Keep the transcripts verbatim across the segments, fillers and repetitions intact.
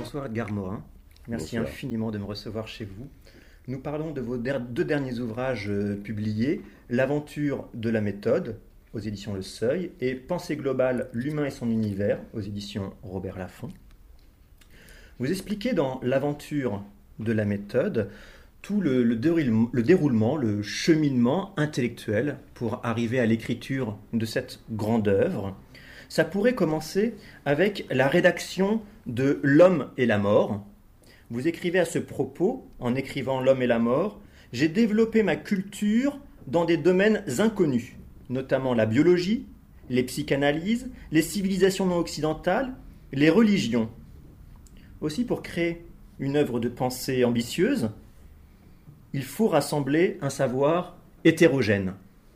Bonsoir Edgar Morin, merci Bonsoir. infiniment de me recevoir chez vous. Nous parlons de vos der- deux derniers ouvrages euh, publiés, L'aventure de la méthode aux éditions Le Seuil et Pensée globale, l'humain et son univers aux éditions Robert Laffont. Vous expliquez dans L'aventure de la méthode tout le, le déroulement, le déroulement, le cheminement intellectuel pour arriver à l'écriture de cette grande œuvre. Ça pourrait commencer avec la rédaction de L'homme et la mort. Vous écrivez à ce propos, en écrivant L'homme et la mort, j'ai développé ma culture dans des domaines inconnus, notamment la biologie, les psychanalyses, les civilisations non occidentales, les religions. Aussi, pour créer une œuvre de pensée ambitieuse, il faut rassembler un savoir hétérogène.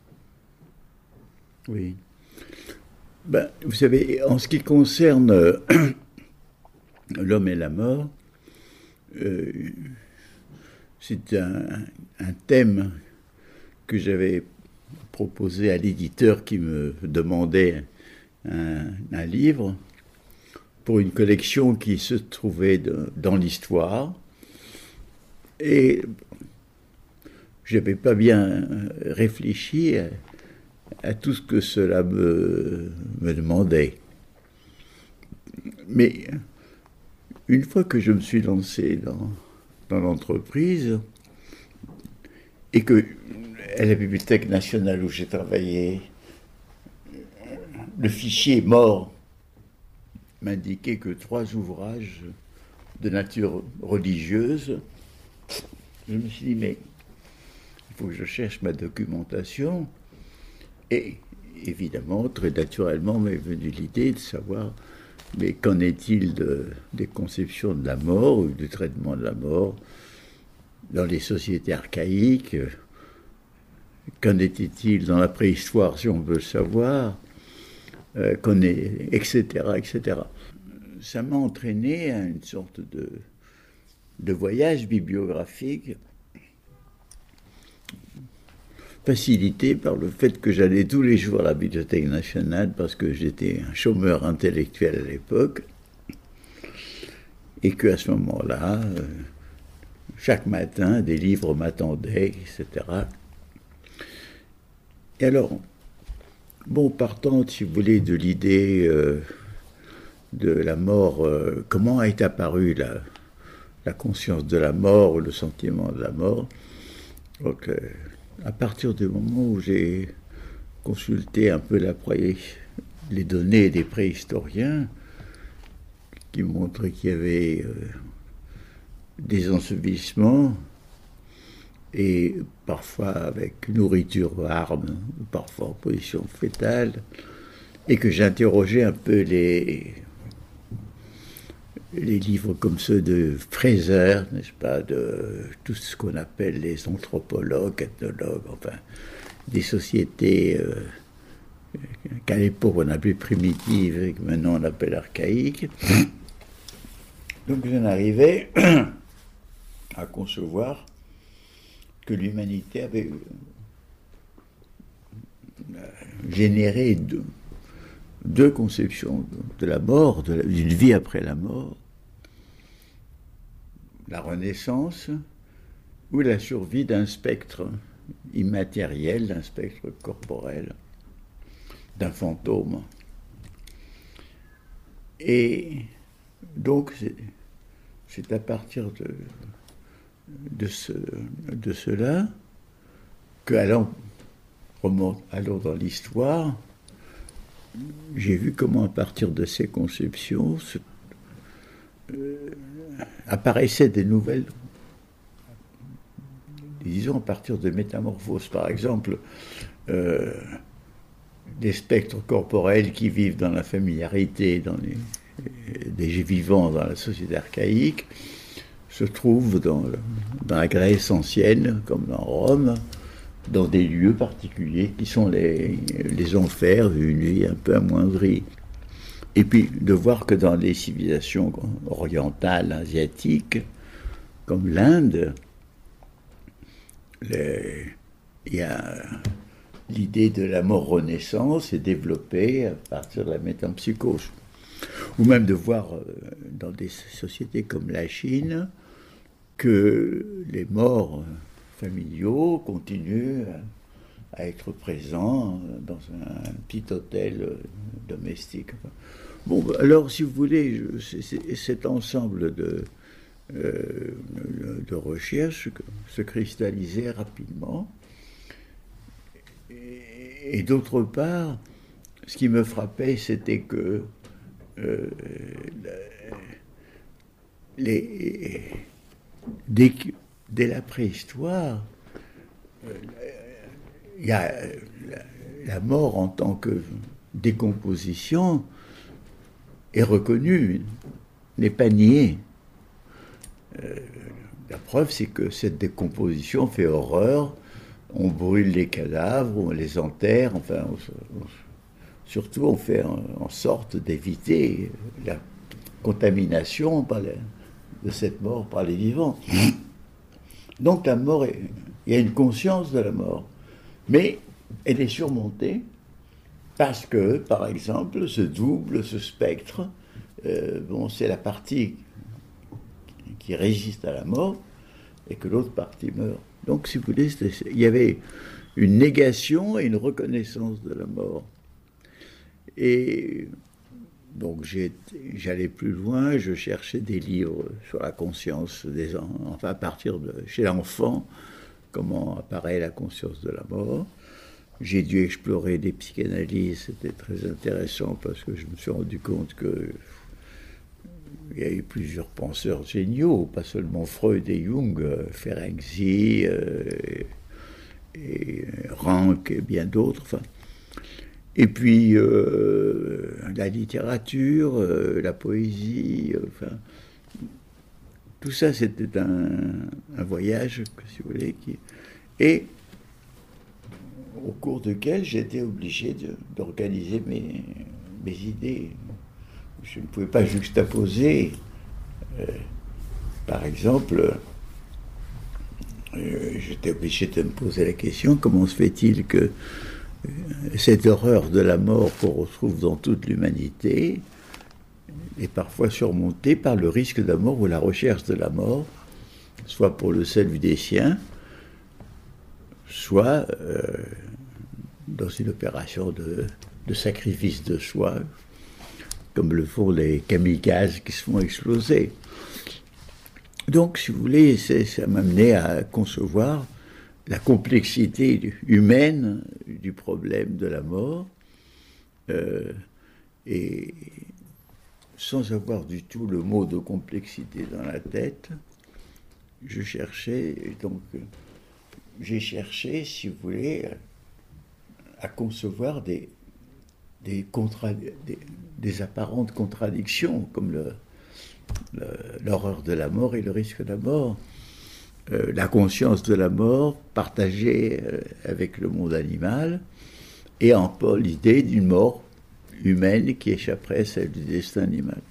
Oui. Ben, vous savez, en ce qui concerne euh, l'homme et la mort, euh, c'est un, un thème que j'avais proposé à l'éditeur qui me demandait un, un livre pour une collection qui se trouvait de, dans l'histoire. Et je n'avais pas bien réfléchi à, à tout ce que cela me, me demandait. Mais une fois que je me suis lancé dans, dans l'entreprise et que à la Bibliothèque nationale où j'ai travaillé, le fichier mort m'indiquait que trois ouvrages de nature religieuse, je me suis dit, mais il faut que je cherche ma documentation. Et évidemment, très naturellement, m'est venue l'idée de savoir, mais qu'en est-il de, des conceptions de la mort ou du traitement de la mort dans les sociétés archaïques? Qu'en était-il dans la préhistoire, si on veut le savoir, euh, qu'en est, et cetera, et cetera. Ça m'a entraîné à une sorte de, de voyage bibliographique facilité par le fait que j'allais tous les jours à la Bibliothèque nationale parce que j'étais un chômeur intellectuel à l'époque et qu'à ce moment-là, euh, chaque matin, des livres m'attendaient, et cetera. Et alors, bon, partant, si vous voulez, de l'idée euh, de la mort, euh, comment est apparue la, la conscience de la mort ou le sentiment de la mort, donc, euh, à partir du moment où j'ai consulté un peu la pré... les données des préhistoriens, qui montraient qu'il y avait euh, des ensevelissements, et parfois avec nourriture ou armes, ou parfois en position fétale, et que j'interrogeais un peu les, les livres comme ceux de Fraser, n'est-ce pas, de tout ce qu'on appelle les anthropologues, ethnologues, enfin, des sociétés euh, qu'à l'époque on appelait primitives et que maintenant on appelle archaïques. Donc j'en arrivais à concevoir que l'humanité avait généré deux, deux conceptions de la mort, de la, d'une vie après la mort, la renaissance ou la survie d'un spectre immatériel, d'un spectre corporel, d'un fantôme. Et donc, c'est, c'est à partir de, de, ce, de cela que, allant, remonte, allant dans l'histoire, j'ai vu comment, à partir de ces conceptions, se, euh, apparaissaient des nouvelles, disons à partir de métamorphoses. Par exemple, euh, des spectres corporels qui vivent dans la familiarité, dans les, des vivants dans la société archaïque, se trouvent dans, dans la Grèce ancienne, comme dans Rome, dans des lieux particuliers qui sont les, les enfers, une vie un peu amoindrie. Et puis de voir que dans les civilisations orientales, asiatiques, comme l'Inde, les, il y a l'idée de la mort-renaissance est développée à partir de la métempsychose. Ou même de voir dans des sociétés comme la Chine, que les morts familiaux continuent à être présents dans un, un petit hôtel domestique. Bon, alors, si vous voulez, je, c'est, cet ensemble de, euh, de recherches se cristallisait rapidement. Et, et d'autre part, ce qui me frappait, c'était que euh, les, dès, dès la préhistoire, euh, il y a la, la mort en tant que décomposition est reconnue, n'est pas niée. Euh, la preuve, c'est que cette décomposition fait horreur. On brûle les cadavres, on les enterre, enfin, on, on, surtout on fait en, en sorte d'éviter la contamination par les, de cette mort par les vivants. Donc la mort, est, il y a une conscience de la mort, mais elle est surmontée parce que, par exemple, ce double, ce spectre, euh, bon, c'est la partie qui résiste à la mort et que l'autre partie meurt. Donc, si vous voulez, il y avait une négation et une reconnaissance de la mort. Et donc, j'ai, j'allais plus loin, je cherchais des livres sur la conscience des enfants, enfin, à partir de chez l'enfant, comment apparaît la conscience de la mort. J'ai dû explorer des psychanalyses, c'était très intéressant parce que je me suis rendu compte que il y a eu plusieurs penseurs géniaux, pas seulement Freud et Jung, euh, Ferenczi, euh, et Rank et bien d'autres. Enfin. Et puis euh, la littérature, euh, la poésie, euh, enfin, tout ça c'était un, un voyage, si vous voulez, qui... et au cours duquel j'étais obligé de, d'organiser mes, mes idées. Je ne pouvais pas juxtaposer, euh, par exemple, euh, j'étais obligé de me poser la question, comment se fait-il que euh, cette horreur de la mort qu'on retrouve dans toute l'humanité est parfois surmontée par le risque de la mort ou la recherche de la mort, soit pour le salut des siens, soit euh, dans une opération de, de sacrifice de soi, comme le font les kamikazes qui se font exploser. Donc, si vous voulez, c'est, ça m'a amené à concevoir la complexité humaine du problème de la mort, euh, et sans avoir du tout le mot de complexité dans la tête, je cherchais, donc, j'ai cherché, si vous voulez, à concevoir des Des, contra- des, des apparentes contradictions, comme le, le, l'horreur de la mort et le risque de la mort, euh, la conscience de la mort partagée euh, avec le monde animal, et en pas l'idée d'une mort humaine qui échapperait à celle du destin animal.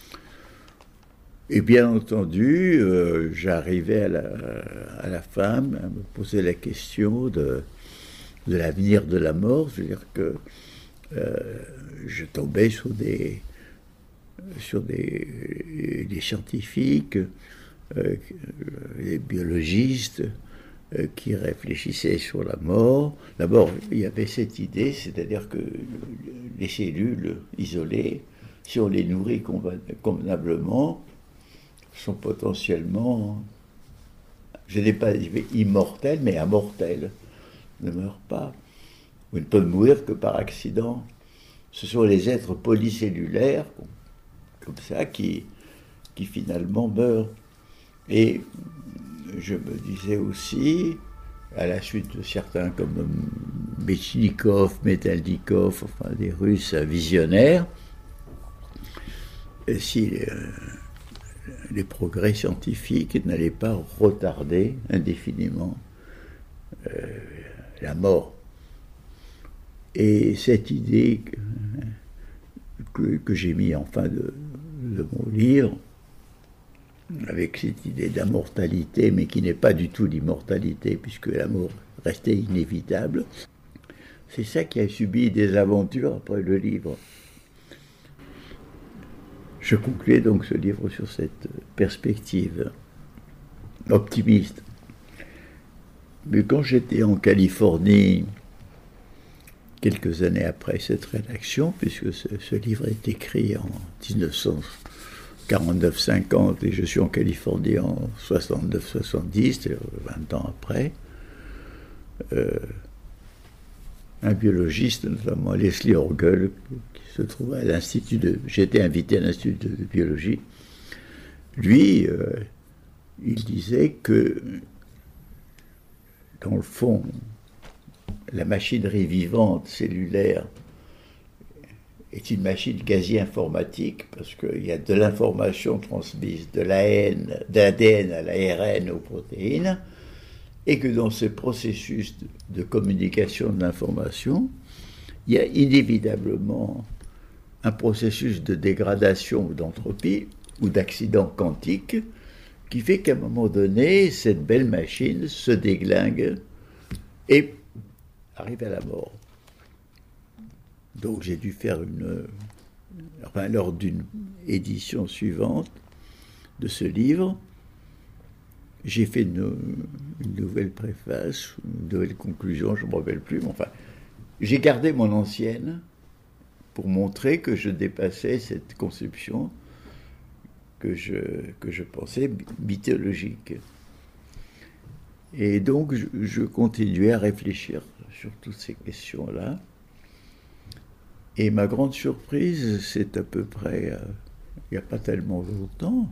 Et bien entendu, euh, j'arrivais à la, à la fin à me poser la question de, de l'avenir de la mort, c'est-à-dire que Euh, je tombais sur des, sur des, des scientifiques, euh, des biologistes euh, qui réfléchissaient sur la mort. D'abord, il y avait cette idée, c'est-à-dire que les cellules isolées, si on les nourrit convenablement, sont potentiellement, je n'ai pas dit immortelles, mais immortelles, ne meurent pas. Ou ne peuvent mourir que par accident. Ce sont les êtres polycellulaires, comme ça, qui, qui finalement meurent. Et je me disais aussi, à la suite de certains comme Mechnikov, Metalnikov, enfin des Russes visionnaires, si les, les progrès scientifiques n'allaient pas retarder indéfiniment euh, la mort. Et cette idée que, que, que j'ai mis en fin de, de mon livre, avec cette idée d'immortalité, mais qui n'est pas du tout l'immortalité, puisque la mort restait inévitable, c'est ça qui a subi des aventures après le livre. je concluais donc ce livre sur cette perspective optimiste. Mais quand j'étais en Californie, quelques années après cette rédaction, puisque ce, ce livre est écrit en dix-neuf cent quarante-neuf cinquante et je suis en Californie en soixante-neuf soixante-dix, c'est-à-dire vingt ans après, euh, un biologiste, notamment Leslie Orgel, qui se trouvait à l'Institut de... J'étais invité à l'Institut de biologie. Lui, euh, il disait que, dans le fond, la machinerie vivante cellulaire est une machine quasi informatique, parce qu'il y a de l'information transmise de l'A N, de l'A D N à l'A R N aux protéines, et que dans ce processus de, de communication de l'information, il y a inévitablement un processus de dégradation ou d'entropie ou d'accident quantique qui fait qu'à un moment donné, cette belle machine se déglingue et arrive à la mort. Donc j'ai dû faire une... Enfin, lors d'une édition suivante de ce livre, j'ai fait une, une nouvelle préface, une nouvelle conclusion, je ne me rappelle plus, mais enfin, j'ai gardé mon ancienne pour montrer que je dépassais cette conception que je, que je pensais mythologique. Et donc, je, je continuais à réfléchir sur toutes ces questions-là. Et ma grande surprise, c'est à peu près, euh, il n'y a pas tellement longtemps,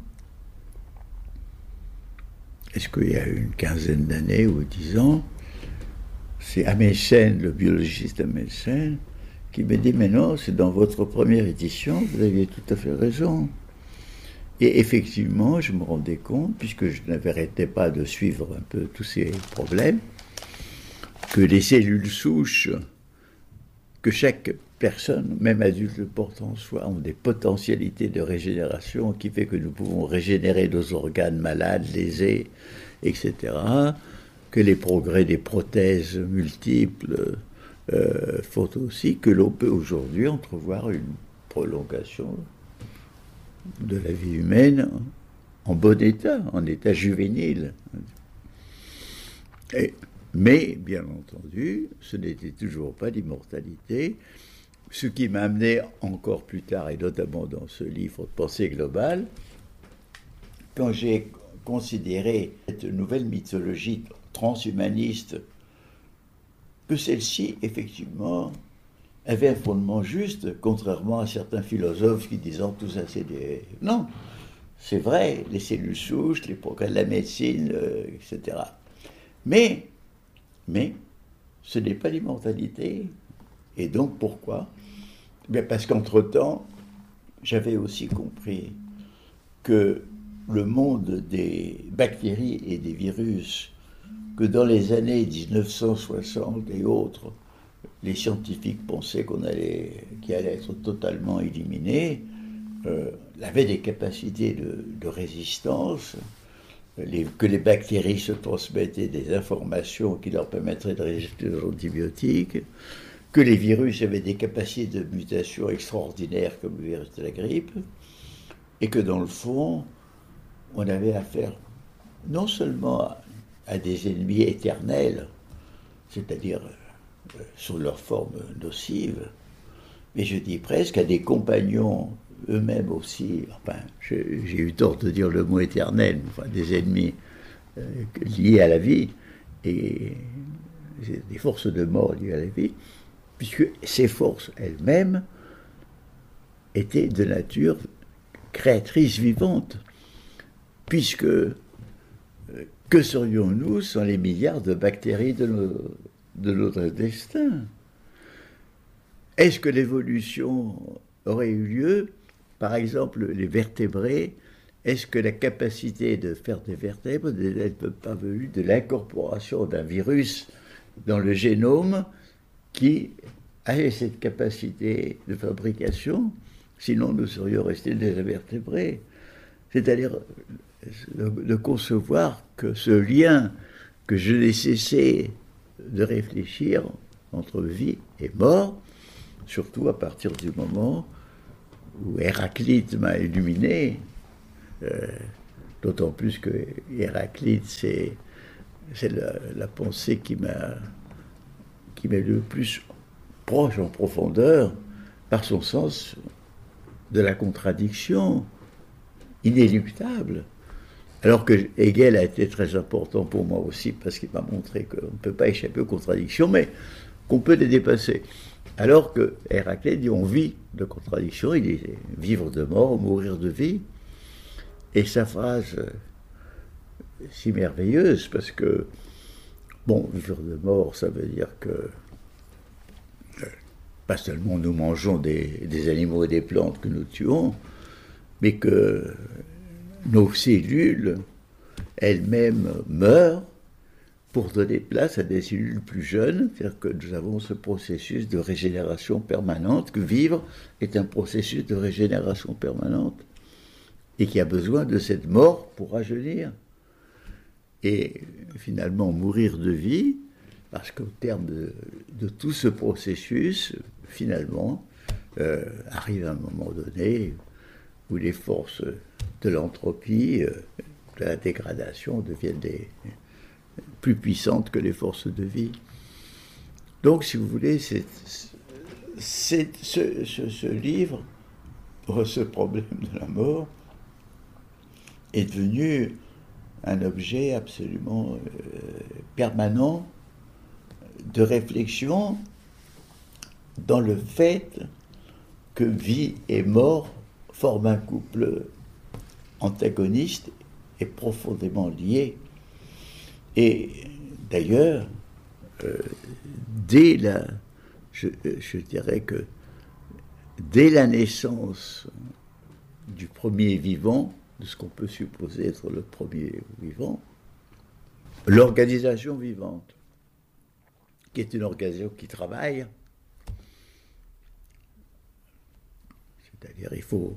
est-ce qu'il y a une quinzaine d'années ou dix ans, c'est Amundsen, le biologiste Amundsen, qui m'a dit « Mais non, c'est dans votre première édition, vous aviez tout à fait raison. » Et effectivement, je me rendais compte, puisque je n'arrêtais pas de suivre un peu tous ces problèmes, que les cellules souches, que chaque personne, même adulte, porte en soi, ont des potentialités de régénération qui fait que nous pouvons régénérer nos organes malades, lésés, et cetera, que les progrès des prothèses multiples euh, font aussi que l'on peut aujourd'hui entrevoir une prolongation de la vie humaine en bon état, en état juvénile. Et, mais, bien entendu, ce n'était toujours pas l'immortalité, ce qui m'a amené encore plus tard, et notamment dans ce livre Pensée globale, quand j'ai considéré cette nouvelle mythologie transhumaniste, que celle-ci, effectivement, avait un fondement juste, contrairement à certains philosophes qui disent tout ça, c'est des... Non, c'est vrai, les cellules souches, les progrès de la médecine, euh, et cetera. Mais, mais, ce n'est pas l'immortalité. Et donc, pourquoi ? Bien parce qu'entre-temps, j'avais aussi compris que le monde des bactéries et des virus, que dans les années dix-neuf cent soixante et autres, les scientifiques pensaient qu'on allait, qu'il allait être totalement éliminé, euh, avaient des capacités de, de résistance, les, que les bactéries se transmettaient des informations qui leur permettraient de résister aux antibiotiques, que les virus avaient des capacités de mutation extraordinaires comme le virus de la grippe, et que dans le fond, on avait affaire non seulement à, à des ennemis éternels, c'est-à-dire euh, sous leur forme nocive, mais je dis presque à des compagnons eux-mêmes aussi, enfin, je, j'ai eu tort de dire le mot éternel, enfin, des ennemis euh, liés à la vie, et des forces de mort liées à la vie, puisque ces forces elles-mêmes étaient de nature créatrice vivante, puisque euh, que serions-nous sans les milliards de bactéries de, nos, de notre destin ? Est-ce que l'évolution aurait eu lieu ? Par exemple, les vertébrés, est-ce que la capacité de faire des vertèbres n'est pas venue de l'incorporation d'un virus dans le génome qui avait cette capacité de fabrication ? Sinon, nous serions restés des invertébrés. C'est-à-dire de, de concevoir que ce lien que je n'ai cessé de réfléchir entre vie et mort, surtout à partir du moment où Héraclite m'a illuminé, euh, d'autant plus que Héraclite, c'est, c'est la, la pensée qui m'a qui m'est le plus proche en profondeur par son sens de la contradiction inéluctable. Alors que Hegel a été très important pour moi aussi parce qu'il m'a montré qu'on ne peut pas échapper aux contradictions, mais qu'on peut les dépasser. Alors que Héraclite dit on vit de contradictions, il dit vivre de mort, mourir de vie. Et sa phrase si merveilleuse parce que bon, vivre de mort, ça veut dire que euh, pas seulement nous mangeons des, des animaux et des plantes que nous tuons, mais que nos cellules elles-mêmes meurent pour donner place à des cellules plus jeunes, c'est-à-dire que nous avons ce processus de régénération permanente, que vivre est un processus de régénération permanente, et qui a besoin de cette mort pour rajeunir. Et finalement mourir de vie, parce qu'au terme de, de tout ce processus, finalement, euh, arrive un moment donné où les forces de l'entropie, euh, de la dégradation deviennent des, plus puissantes que les forces de vie. Donc, si vous voulez, c'est, c'est, ce, ce, ce livre, ce problème de la mort, est devenu un objet absolument euh, permanent de réflexion dans le fait que vie et mort forment un couple antagoniste et profondément lié. Et d'ailleurs, euh, dès la, je, je dirais que dès la naissance du premier vivant, de ce qu'on peut supposer être le premier vivant, l'organisation vivante, qui est une organisation qui travaille, c'est-à-dire il faut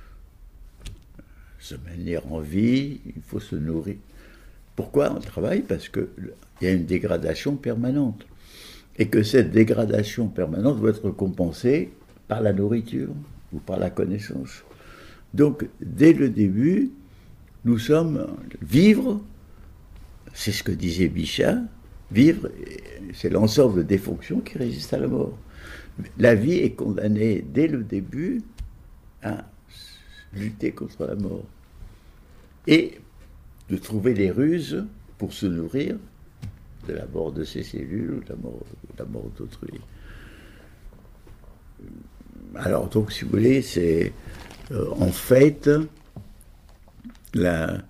se maintenir en vie, il faut se nourrir. Pourquoi on travaille? Parce qu'il y a une dégradation permanente. Et que cette dégradation permanente doit être compensée par la nourriture ou par la connaissance. Donc, dès le début, nous sommes... Vivre, c'est ce que disait Bichat, vivre, c'est l'ensemble des fonctions qui résistent à la mort. La vie est condamnée dès le début à lutter contre la mort. Et de trouver les ruses pour se nourrir de la mort de ses cellules ou de la mort, de la mort d'autrui. Alors, donc, si vous voulez, c'est... Euh, en fait, la,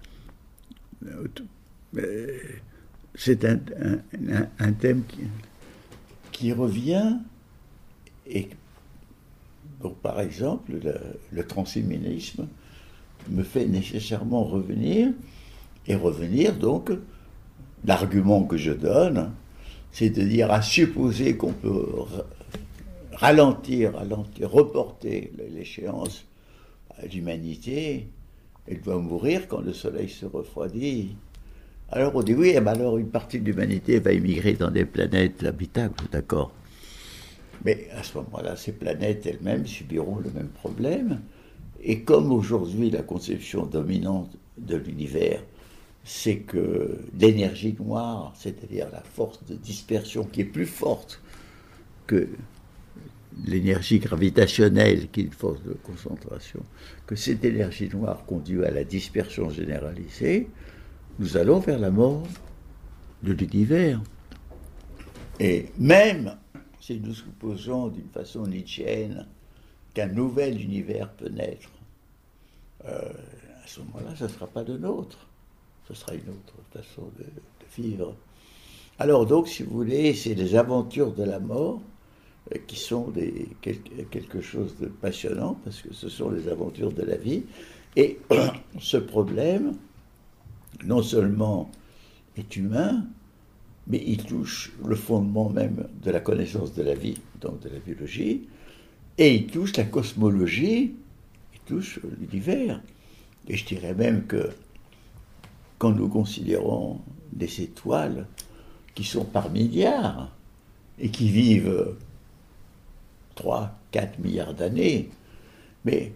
euh, c'est un, un, un thème qui, qui revient, et donc, par exemple, le, le transhumanisme me fait nécessairement revenir, et revenir donc, l'argument que je donne, c'est de dire à supposer qu'on peut ralentir, ralentir, reporter l'échéance. L'humanité, elle doit mourir quand le soleil se refroidit. Alors on dit oui, mais alors une partie de l'humanité va émigrer dans des planètes habitables, d'accord. Mais à ce moment-là, ces planètes elles-mêmes subiront le même problème. Et comme aujourd'hui la conception dominante de l'univers, c'est que l'énergie noire, c'est-à-dire la force de dispersion qui est plus forte que l'énergie gravitationnelle, qui est une force de concentration, que cette énergie noire conduit à la dispersion généralisée, nous allons vers la mort de l'univers. Et même si nous supposons d'une façon nietzschéenne qu'un nouvel univers peut naître, euh, à ce moment-là, ce ne sera pas le nôtre. Ce sera une autre façon de, de vivre. Alors donc, si vous voulez, c'est les aventures de la mort qui sont des, quelque chose de passionnant, parce que ce sont les aventures de la vie. Et ce problème, non seulement est humain, mais il touche le fondement même de la connaissance de la vie, donc de la biologie, et il touche la cosmologie, il touche l'univers. Et je dirais même que quand nous considérons des étoiles qui sont par milliards et qui vivent trois, quatre milliards d'années, Mais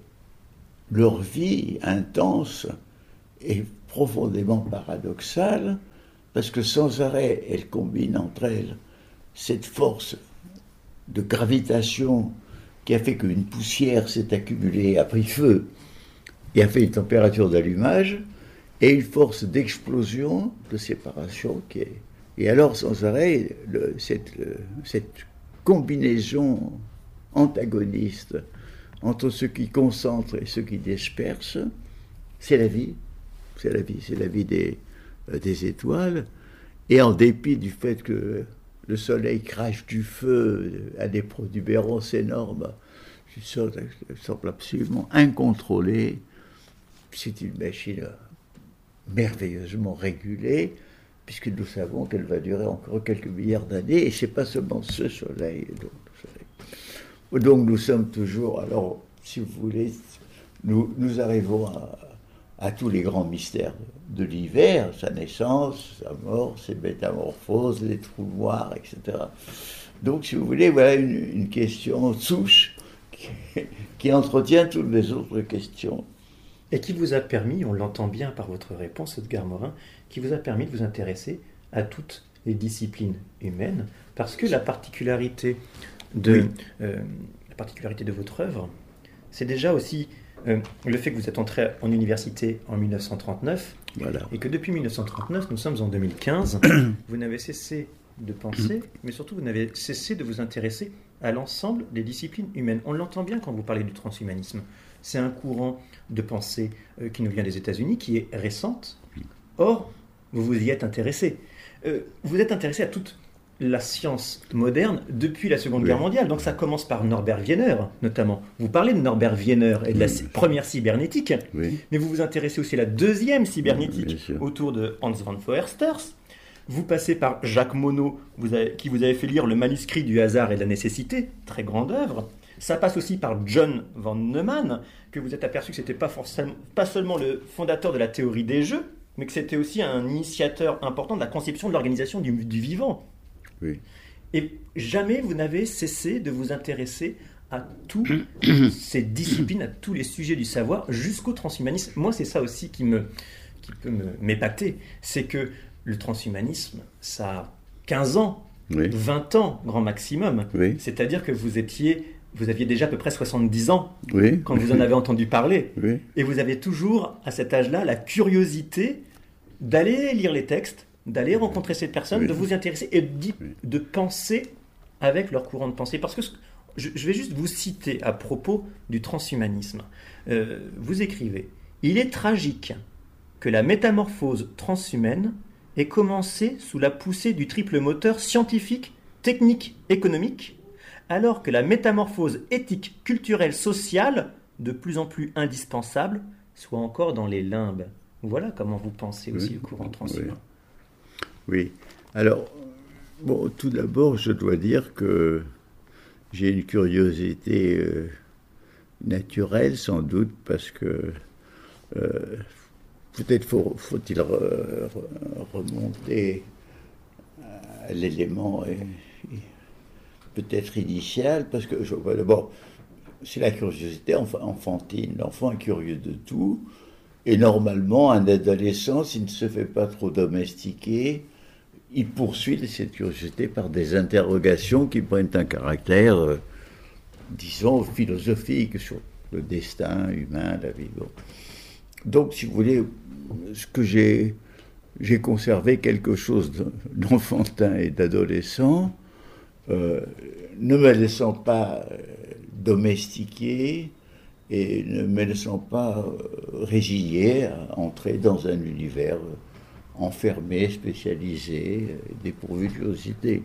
leur vie intense est profondément paradoxale, parce que sans arrêt, elles combinent entre elles cette force de gravitation qui a fait qu'une poussière s'est accumulée, a pris feu et a fait une température d'allumage, et une force d'explosion, de séparation qui est... Et alors, sans arrêt, le, cette, le, cette combinaison antagoniste entre ceux qui concentrent et ceux qui dispersent, c'est la vie. C'est la vie, c'est la vie des, euh, des étoiles. Et en dépit du fait que le soleil crache du feu à des protubérances énormes, qui semble absolument incontrôlée, c'est une machine merveilleusement régulée, puisque nous savons qu'elle va durer encore quelques milliards d'années, et ce n'est pas seulement ce soleil. Donc, soleil. donc nous sommes toujours, alors si vous voulez, nous, nous arrivons à, à tous les grands mystères de l'hiver, sa naissance, sa mort, ses métamorphoses, les trous noirs, et cetera. Donc si vous voulez, voilà une, une question souche qui, qui entretient toutes les autres questions. Et qui vous a permis, on l'entend bien par votre réponse, Edgar Morin, qui vous a permis de vous intéresser à toutes les disciplines humaines, parce que la particularité de, oui. euh, la particularité de votre œuvre, c'est déjà aussi euh, le fait que vous êtes entré en université en mille neuf cent trente-neuf, voilà. Et que depuis mille neuf cent trente-neuf, nous sommes en deux mille quinze, vous n'avez cessé de penser, mais surtout vous n'avez cessé de vous intéresser à l'ensemble des disciplines humaines. On l'entend bien quand vous parlez du transhumanisme. C'est un courant de pensée euh, qui nous vient des États-Unis, qui est récente. Or, vous vous y êtes intéressé. Euh, vous êtes intéressé à toute la science moderne depuis la Seconde oui. Guerre mondiale. Donc ça commence par Norbert Wiener, notamment. Vous parlez de Norbert Wiener et de la oui. première cybernétique, oui. mais vous vous intéressez aussi à la deuxième cybernétique oui, autour de Hans von Foersters. Vous passez par Jacques Monod, vous avez, qui vous avait fait lire le manuscrit du hasard et de la nécessité, très grande œuvre. Ça passe aussi par John von Neumann, que vous êtes aperçu que ce n'était pas, pas seulement le fondateur de la théorie des jeux, mais que c'était aussi un initiateur important de la conception de l'organisation du, du vivant. Oui. Et jamais vous n'avez cessé de vous intéresser à toutes ces disciplines, à tous les sujets du savoir, jusqu'au transhumanisme. Moi, c'est ça aussi qui, me, qui peut me, m'épater, c'est que le transhumanisme, ça a quinze ans, oui. vingt ans, grand maximum. Oui. C'est-à-dire que vous étiez... Vous aviez déjà à peu près soixante-dix ans oui. quand vous en avez entendu parler. Oui. Et vous avez toujours, à cet âge-là, la curiosité d'aller lire les textes, d'aller rencontrer ces personnes, oui. de vous y intéresser et de, oui. de penser avec leur courant de pensée. Parce que je, je vais juste vous citer à propos du transhumanisme. Euh, vous écrivez « Il est tragique que la métamorphose transhumaine ait commencé sous la poussée du triple moteur scientifique, technique, économique, alors que la métamorphose éthique, culturelle, sociale, de plus en plus indispensable, soit encore dans les limbes. » Voilà comment vous pensez aussi oui. le courant transhumain. Oui. oui. Alors, bon, tout d'abord, je dois dire que j'ai une curiosité euh, naturelle, sans doute, parce que euh, peut-être faut, faut-il re, re, remonter à l'élément... Et, et, peut-être initial, parce que, je, d'abord, c'est la curiosité enfantine. L'enfant est curieux de tout, et normalement, un adolescent, s'il ne se fait pas trop domestiquer, il poursuit cette curiosité par des interrogations qui prennent un caractère, euh, disons, philosophique sur le destin humain, la vie. Bon. Donc, si vous voulez, ce que j'ai, j'ai conservé quelque chose d'enfantin et d'adolescent, Euh, ne me laissant pas euh, domestiquer et ne me laissant pas euh, résigner à entrer dans un univers euh, enfermé, spécialisé, euh, dépourvu de curiosité.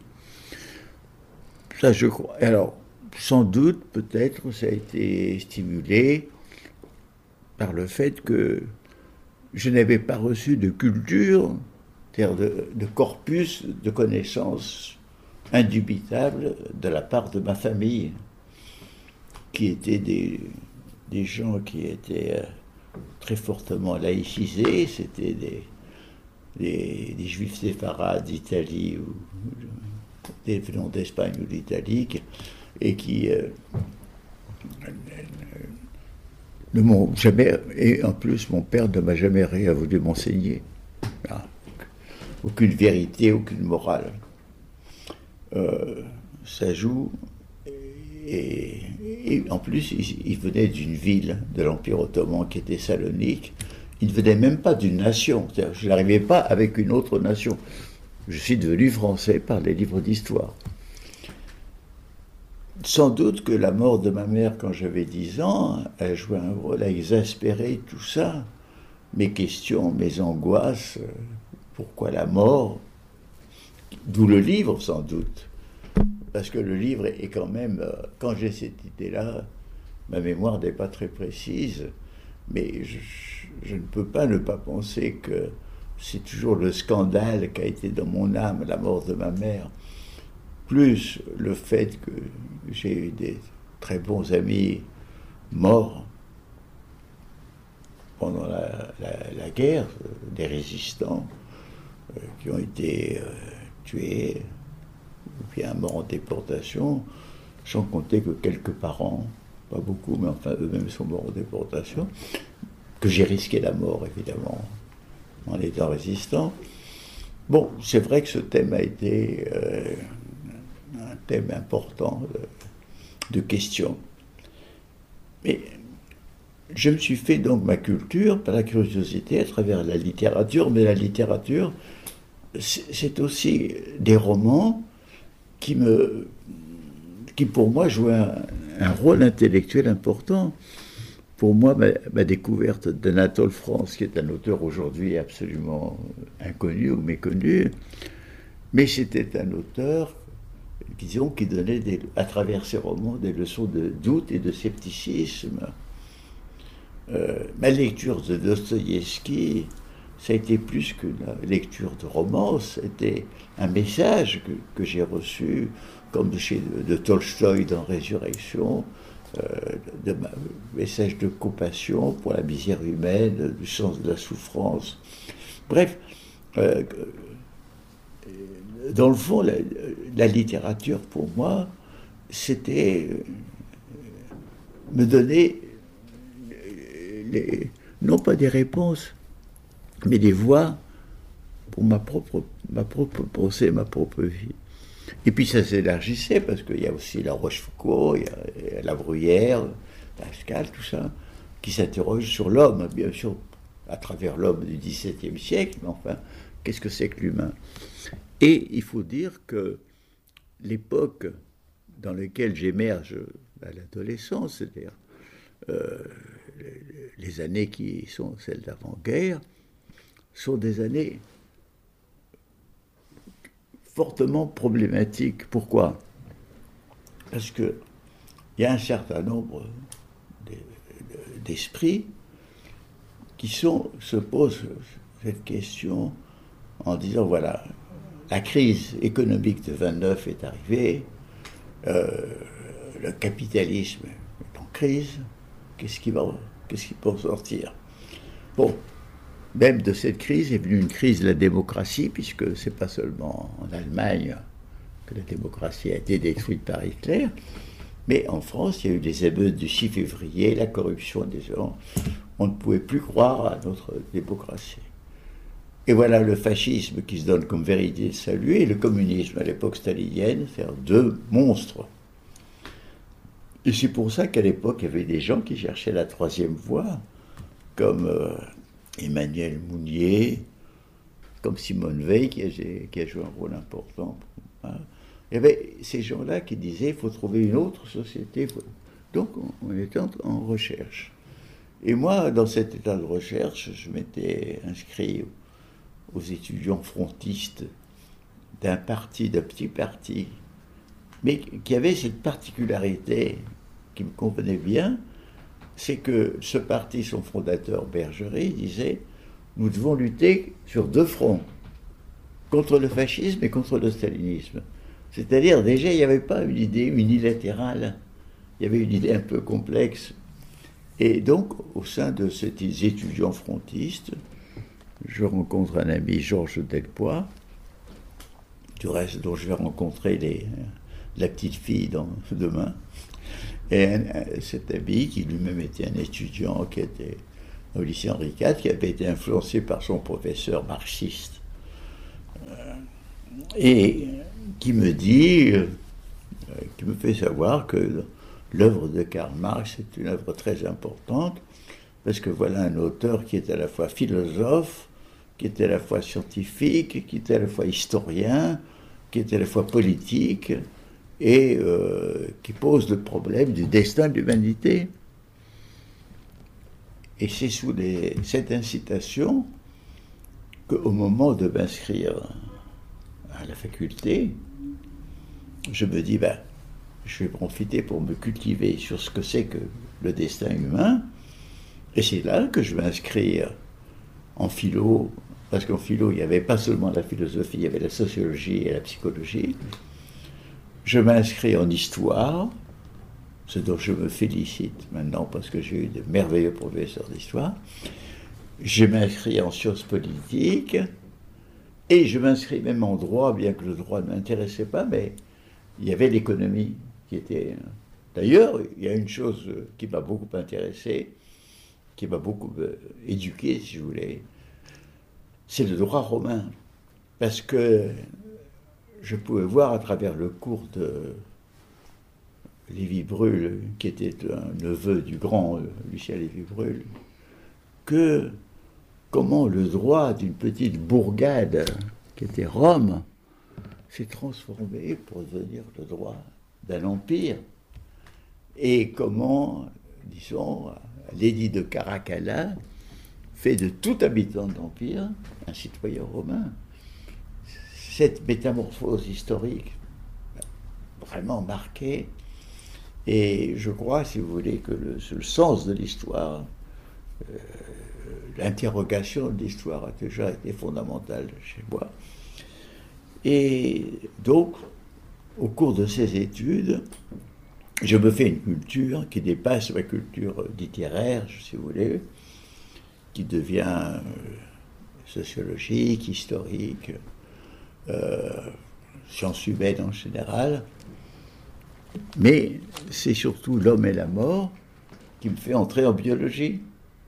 Ça, je crois. Alors, sans doute, peut-être, ça a été stimulé par le fait que je n'avais pas reçu de culture, c'est-à-dire de, de corpus de connaissances indubitable de la part de ma famille, qui étaient des, des gens qui étaient euh, très fortement laïcisés, c'était des, des, des juifs séfarades d'Italie, ou des venant d'Espagne ou d'Italie, et qui euh, ne m'ont jamais, et en plus mon père ne m'a jamais rien voulu m'enseigner. Ah, aucune vérité, aucune morale. Euh, ça joue, et, et en plus il, il venait d'une ville de l'Empire ottoman qui était Salonique. Il ne venait même pas d'une nation, c'est-à-dire, je n'arrivais pas avec une autre nation. Je suis devenu français par les livres d'histoire. Sans doute que la mort de ma mère quand j'avais dix ans a joué un rôle à exaspérer tout ça. Mes questions, mes angoisses, pourquoi la mort? D'où le livre sans doute. Parce que le livre est quand même, quand j'ai cette idée-là, ma mémoire n'est pas très précise, mais je, je ne peux pas ne pas penser que c'est toujours le scandale qui a été dans mon âme, la mort de ma mère, plus le fait que j'ai eu des très bons amis morts pendant la, la, la guerre, des résistants euh, qui ont été euh, tués, ou bien morts en déportation, sans compter que quelques parents, pas beaucoup, mais enfin eux-mêmes sont morts en déportation, que j'ai risqué la mort évidemment en étant résistant. Bon, c'est vrai que ce thème a été euh, un thème important de, de questions. Mais je me suis fait donc ma culture par la curiosité à travers la littérature, mais la littérature, c'est aussi des romans qui, me, qui pour moi jouaient un, un rôle intellectuel important. Pour moi, ma, ma découverte d'Anatole France, qui est un auteur aujourd'hui absolument inconnu ou méconnu, mais c'était un auteur, disons, qui donnait des, à travers ses romans des leçons de doute et de scepticisme. Euh, ma lecture de Dostoïevski, ça a été plus qu'une lecture de romans, c'était un message que, que j'ai reçu, comme chez de, de Tolstoï dans Résurrection, euh, de, de message de compassion pour la misère humaine, du sens de la souffrance. Bref, euh, dans le fond, la, la littérature, pour moi, c'était me donner les, non pas des réponses, mais des voix pour ma propre, ma propre pensée, ma propre vie. Et puis ça s'élargissait, parce qu'il y a aussi la Rochefoucauld, il y a, il y a la Bruyère, Pascal, tout ça, qui s'interroge sur l'homme, bien sûr, à travers l'homme du dix-septième siècle, mais enfin, qu'est-ce que c'est que l'humain? Et il faut dire que l'époque dans laquelle j'émerge à l'adolescence, c'est-à-dire euh, les années qui sont celles d'avant-guerre, sont des années fortement problématiques. Pourquoi? Parce qu'il y a un certain nombre d'esprits qui sont, se posent cette question en disant, voilà, la crise économique de vingt-neuf est arrivée, euh, le capitalisme est en crise, qu'est-ce qui va, qu'est-ce qui peut en sortir? Bon, même de cette crise est venue une crise de la démocratie, puisque c'est pas seulement en Allemagne que la démocratie a été détruite par Hitler, mais en France, il y a eu des émeutes du six février, la corruption des gens. On ne pouvait plus croire à notre démocratie. Et voilà le fascisme qui se donne comme vérité de salut, et le communisme à l'époque stalinienne, c'est-à-dire deux monstres. Et c'est pour ça qu'à l'époque, il y avait des gens qui cherchaient la troisième voie, comme euh, Emmanuel Mounier, comme Simone Veil, qui a, qui a joué un rôle important. Hein. Il y avait ces gens-là qui disaient il faut trouver une autre société. Donc on, on était en, en recherche. Et moi, dans cet état de recherche, je m'étais inscrit aux étudiants frontistes d'un parti, d'un petit parti, mais qui avait cette particularité qui me convenait bien, c'est que ce parti, son fondateur Bergerie, disait « Nous devons lutter sur deux fronts, contre le fascisme et contre le stalinisme ». C'est-à-dire, déjà, il n'y avait pas une idée unilatérale, il y avait une idée un peu complexe. Et donc, au sein de ces étudiants frontistes, je rencontre un ami, Georges Delpois, du reste dont je vais rencontrer les, la petite fille dans, demain. Et un, un, cet ami, qui lui-même était un étudiant, qui était au lycée Henri quatre, qui avait été influencé par son professeur marxiste, euh, et qui me dit, euh, qui me fait savoir que l'œuvre de Karl Marx est une œuvre très importante, parce que voilà un auteur qui est à la fois philosophe, qui est à la fois scientifique, qui est à la fois historien, qui est à la fois politique, et euh, qui pose le problème du destin de l'humanité. Et c'est sous les, cette incitation qu'au moment de m'inscrire à la faculté, je me dis, ben, je vais profiter pour me cultiver sur ce que c'est que le destin humain, et c'est là que je vais inscrire en philo, parce qu'en philo, il n'y avait pas seulement la philosophie, il y avait la sociologie et la psychologie. Je m'inscris en histoire, ce dont je me félicite maintenant parce que j'ai eu de merveilleux professeurs d'histoire. Je m'inscris en sciences politiques et je m'inscris même en droit, bien que le droit ne m'intéressait pas, mais il y avait l'économie qui était... D'ailleurs, il y a une chose qui m'a beaucoup intéressé, qui m'a beaucoup éduqué, si je voulais, c'est le droit romain. Parce que je pouvais voir à travers le cours de Lévi-Bruhl, qui était un neveu du grand Lucien Lévi-Bruhl, que comment le droit d'une petite bourgade qui était Rome s'est transformé pour devenir le droit d'un empire, et comment, disons, l'édit de Caracalla fait de tout habitant de l'empire un citoyen romain. Cette métamorphose historique vraiment marquée, et je crois, si vous voulez, que le, le sens de l'histoire, euh, l'interrogation de l'histoire a déjà été fondamentale chez moi. Et donc, au cours de ces études, je me fais une culture qui dépasse ma culture littéraire, si vous voulez, qui devient euh, sociologique, historique, euh, sciences humaines en général. Mais c'est surtout l'homme et la mort qui me fait entrer en biologie.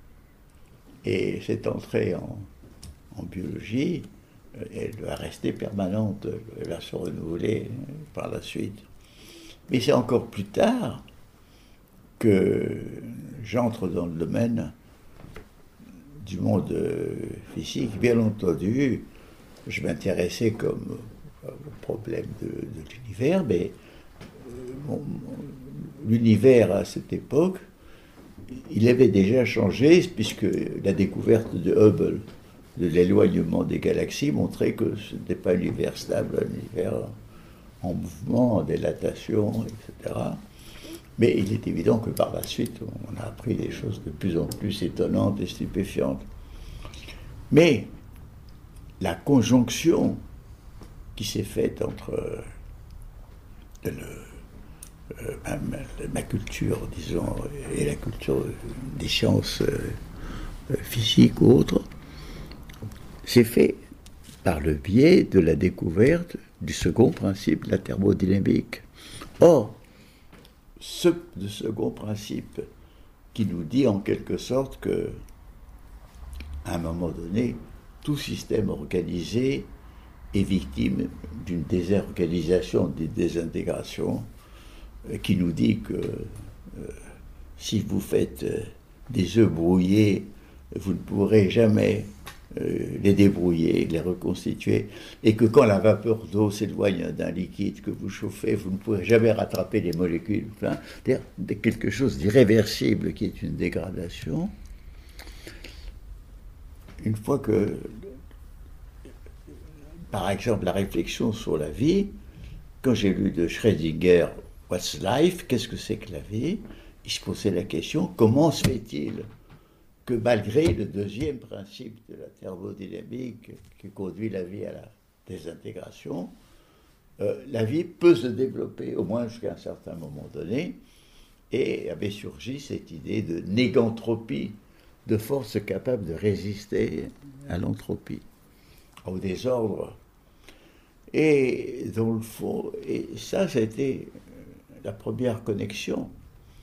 Et cette entrée en, en biologie, elle va rester permanente, elle va se renouveler par la suite. Mais c'est encore plus tard que j'entre dans le domaine du monde physique. Bien entendu, je m'intéressais comme au problème de, de l'univers, mais bon, l'univers à cette époque, il avait déjà changé, puisque la découverte de Hubble de l'éloignement des galaxies montrait que ce n'était pas un univers stable, un univers en mouvement, en dilatation, et cetera. Mais il est évident que par la suite, on a appris des choses de plus en plus étonnantes et stupéfiantes. Mais la conjonction qui s'est faite entre le, euh, ma, ma culture, disons, et la culture des sciences euh, physiques ou autres, s'est fait par le biais de la découverte du second principe de la thermodynamique. Or, ce de second principe qui nous dit en quelque sorte que, à un moment donné, tout système organisé est victime d'une désorganisation, d'une désintégration, qui nous dit que euh, si vous faites euh, des œufs brouillés, vous ne pourrez jamais euh, les débrouiller, les reconstituer, et que quand la vapeur d'eau s'éloigne d'un liquide que vous chauffez, vous ne pourrez jamais rattraper les molécules. Enfin, c'est-à-dire quelque chose d'irréversible qui est une dégradation. Une fois que, par exemple, la réflexion sur la vie, quand j'ai lu de Schrödinger « What's life ?» Qu'est-ce que c'est que la vie? Il se posait la question, comment se fait-il que malgré le deuxième principe de la thermodynamique qui conduit la vie à la désintégration, euh, la vie peut se développer, au moins jusqu'à un certain moment donné, et avait surgi cette idée de négantropie, de force capable de résister à l'entropie, au désordre. Et dans le fond, et ça, c'était la première connexion.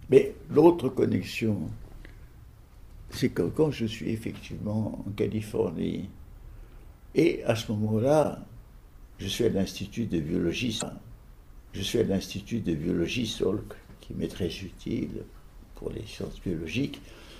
Mais l'autre connexion, c'est que quand je suis effectivement en Californie, et à ce moment-là, je suis à l'Institut de biologie, je suis à l'Institut de biologie Salk, qui m'est très utile pour les sciences biologiques.